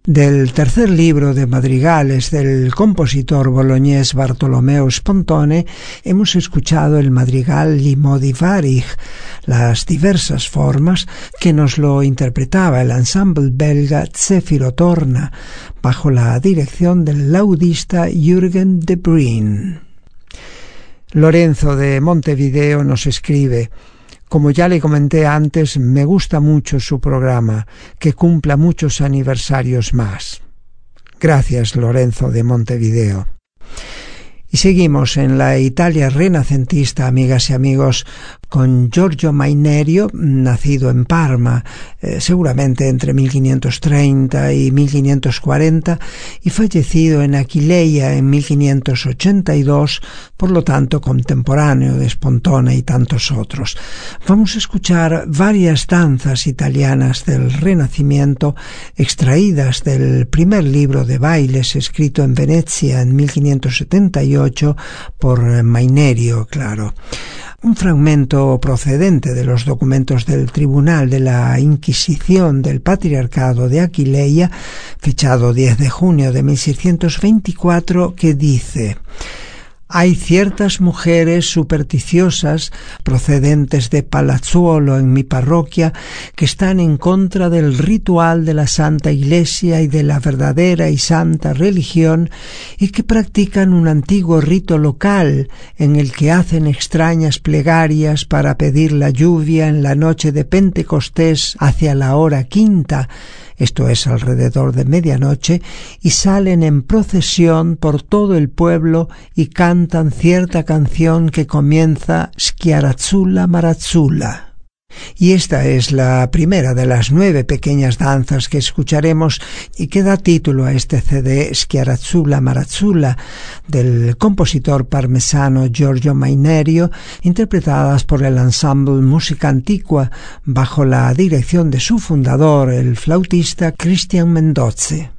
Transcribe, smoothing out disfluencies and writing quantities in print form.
Del tercer libro de madrigales del compositor boloñés Bartolomeo Spontone hemos escuchado el madrigal Limodi Varig, las diversas formas que nos lo interpretaba el ensemble belga Zefiro Torna bajo la dirección del laudista Jürgen de Bruyn. Lorenzo de Montevideo nos escribe: como ya le comenté antes, me gusta mucho su programa, que cumpla muchos aniversarios más. Gracias, Lorenzo de Montevideo. Y seguimos en la Italia renacentista, amigas y amigos, con Giorgio Mainerio, nacido en Parma, seguramente entre 1530 y 1540, y fallecido en Aquileia en 1582, por lo tanto contemporáneo de Spontone y tantos otros. Vamos a escuchar varias danzas italianas del Renacimiento, extraídas del primer libro de bailes escrito en Venecia en 1578 por Mainerio, claro. Un fragmento procedente de los documentos del Tribunal de la Inquisición del Patriarcado de Aquileia, fechado 10 de junio de 1624, que dice: hay ciertas mujeres supersticiosas procedentes de Palazzuolo en mi parroquia que están en contra del ritual de la Santa Iglesia y de la verdadera y santa religión, y que practican un antiguo rito local en el que hacen extrañas plegarias para pedir la lluvia en la noche de Pentecostés hacia la hora quinta, esto es alrededor de medianoche, y salen en procesión por todo el pueblo y cantan cierta canción que comienza Schiarazzula Marazzula. Y esta es la primera de las 9 pequeñas danzas que escucharemos y que da título a este CD, Schiarazzula Marazzula, del compositor parmesano Giorgio Mainerio, interpretadas por el ensemble Música Antigua bajo la dirección de su fundador, el flautista Cristian Mendozzi.